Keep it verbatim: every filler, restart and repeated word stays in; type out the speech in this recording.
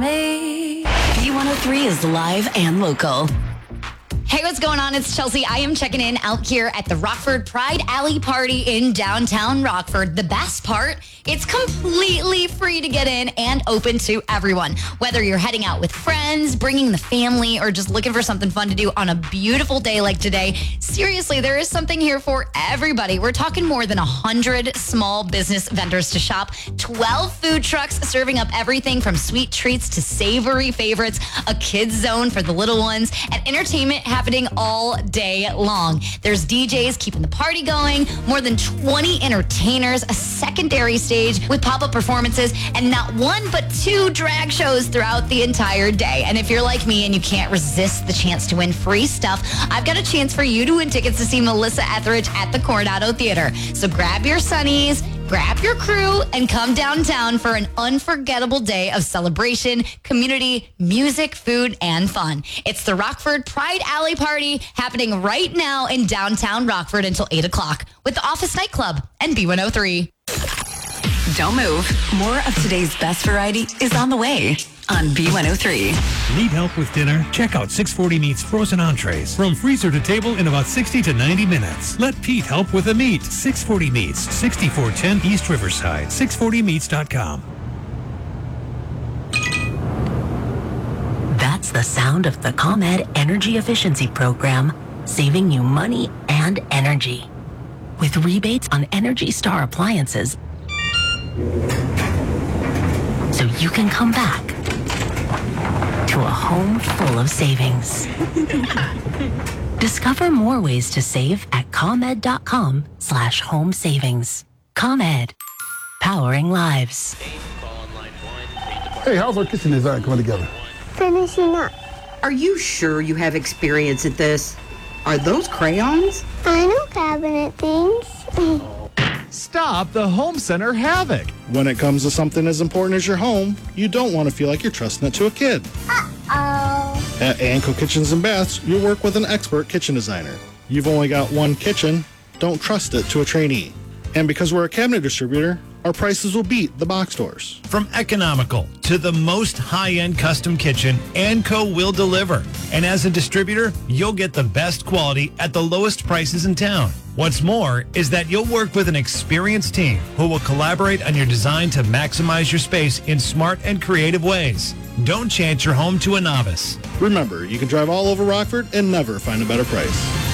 me. B one oh three is live and local. Hey, what's going on? It's Chelsea. I am checking in out here at the Rockford Pride Alley Party in downtown Rockford. The best part, it's completely free to get in and open to everyone. Whether you're heading out with friends, bringing the family, or just looking for something fun to do on a beautiful day like today, seriously, there is something here for everybody. We're talking more than one hundred small business vendors to shop, twelve food trucks serving up everything from sweet treats to savory favorites, a kids zone for the little ones, and entertainment happening all day long. There's D Js keeping the party going, more than twenty entertainers, a secondary stage with pop-up performances, and not one but two drag shows throughout the entire day. And if you're like me and you can't resist the chance to win free stuff, I've got a chance for you to win tickets to see Melissa Etheridge at the Coronado Theater. So grab your sunnies, grab your crew, and come downtown for an unforgettable day of celebration, community, music, food, and fun. It's the Rockford Pride Alley Party happening right now in downtown Rockford until eight o'clock with the Office Nightclub and B one oh three. Don't move. More of today's best variety is on the way on B one oh three. Need help with dinner? Check out six forty Meats frozen entrees. From freezer to table in about sixty to ninety minutes. Let Pete help with the meat. six forty Meats, sixty-four ten East Riverside. six forty meats dot com. That's the sound of the ComEd Energy Efficiency Program, saving you money and energy. With rebates on Energy Star appliances, so you can come back to a home full of savings. Discover more ways to save at ComEd.com slash home savings. ComEd, powering lives. Hey, how's our kitchen design coming together? Finishing up. Are you sure you have experience at this? Are those crayons? I know cabinet things. Stop the home center havoc. When it comes to something as important as your home, you don't want to feel like you're trusting it to a kid. Uh-oh. At Anco Kitchens and Baths, you work with an expert kitchen designer. You've only got one kitchen. Don't trust it to a trainee. And because we're a cabinet distributor, our prices will beat the box stores. From economical to the most high-end custom kitchen, Anco will deliver. And as a distributor, you'll get the best quality at the lowest prices in town. What's more is that you'll work with an experienced team who will collaborate on your design to maximize your space in smart and creative ways. Don't chance your home to a novice. Remember, you can drive all over Rockford and never find a better price.